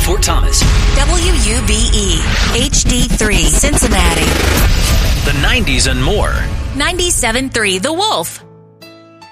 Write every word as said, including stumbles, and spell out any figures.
Fort Thomas. W U B E, H D three, Cincinnati. The nineties and more. ninety-seven point three The Wolf.